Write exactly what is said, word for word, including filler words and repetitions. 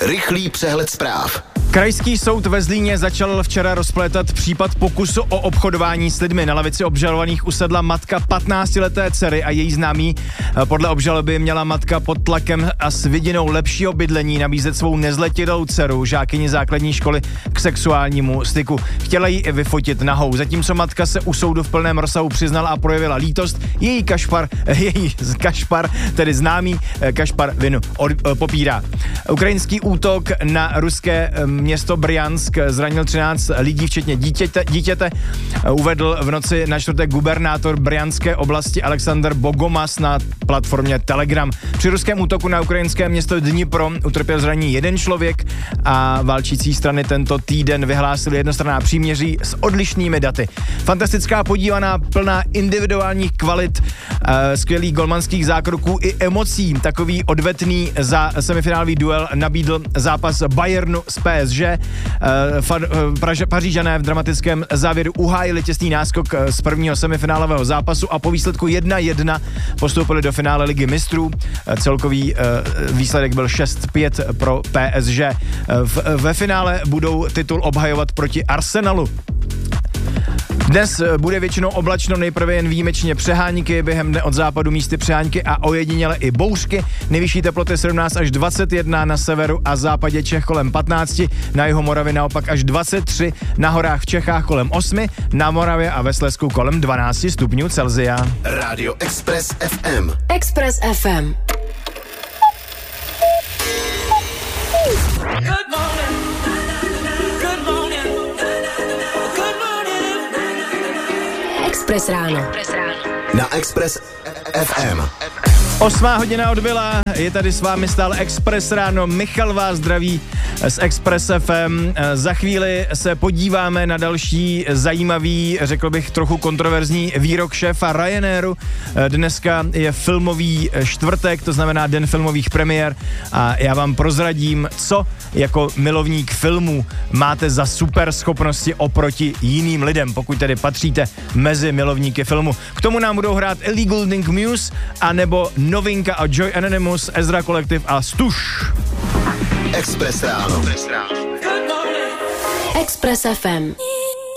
Rychlý přehled zpráv. Krajský soud ve Zlíně začal včera rozplétat případ pokusu o obchodování s lidmi. Na lavici obžalovaných usedla matka patnáctileté dcery a její známí. Podle obžaloby měla matka pod tlakem a s vidinou lepšího bydlení nabízet svou nezletilou dceru, žákyni základní školy, k sexuálnímu styku. Chtěla ji i vyfotit nahou. Zatímco matka se u soudu v plném rozsahu přiznala a projevila lítost, její kašpar, její kašpar, tedy známý kašpar, vinu od, popírá. Ukrajinský útok na ruské město Brjansk zranil třináct lidí, včetně dítěte, dítěte, uvedl v noci na čtvrtek gubernátor Brjanské oblasti Alexander Bogomas na platformě Telegram. Při ruském útoku na ukrajinské město Dnipro utrpěl zranění jeden člověk a válčící strany tento týden vyhlásili jednostranná příměří s odlišnými daty. Fantastická podívaná, plná individuálních kvalit, uh, skvělých golmanských zákroků i emocí. Takový odvetný za semifinálový duel nabídl zápas Bayernu s P S G. Uh, Pařížané v dramatickém závěru uhájili těsný náskok z prvního semifinálového zápasu a po výsledku jedna jedna postoupili do finále Ligy mistrů. Celkový uh, výsledek byl šest pět pro P S G. V, ve finále budou titul obhajovat proti Arsenalu. Dnes bude většinou oblačno, nejprve jen výjimečně přehánky, během dne od západu místy přehánky a ojediněle i bouřky. Nejvyšší teploty sedmnáct až dvacet jedna na severu a západě Čech kolem patnáct, na jihu Moravy naopak až dvacet tři, na horách v Čechách kolem osm, na Moravě a ve Slezsku kolem dvanáct stupňů Celsia. Radio Express F M. Express F M. Express ráno. Na Express F M. Osmá hodina odbyla, je tady s vámi stále Express ráno, Michal vás zdraví z Express F M. Za chvíli se podíváme na další zajímavý, řekl bych trochu kontroverzní výrok šéfa Ryanairu. Dneska je filmový čtvrtek, to znamená den filmových premiér a já vám prozradím, co jako milovník filmů máte za super schopnosti oproti jiným lidem, pokud tedy patříte mezi milovníky filmu. K tomu nám budou hrát Illegal Link Muse a nebo novinka od Joy Anonymous, Ezra Collective a Stuš. Express ráno. Express F M.